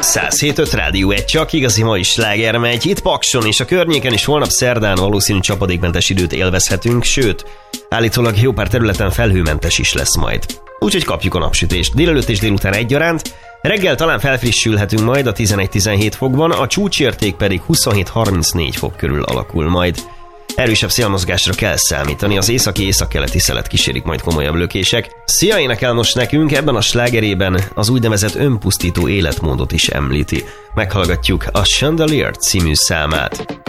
107.5 Rádió 1, csak igazi mai sláger megy. Itt Pakson és a környéken is holnap szerdán valószínű csapadékmentes időt élvezhetünk, sőt, állítólag jó pár területen felhőmentes is lesz majd. Úgyhogy kapjuk a napsütést délelőtt és délután egyaránt. Reggel talán felfrissülhetünk majd a 11-17 fokban, a csúcsérték pedig 27-34 fok körül alakul majd. Erősebb szélmozgásra kell számítani, az északi-északkeleti szelet kísérik majd komolyabb lökések. Szia énekel most nekünk, ebben a slágerében az úgynevezett önpusztító életmódot is említi. Meghallgatjuk a Chandelier című számát.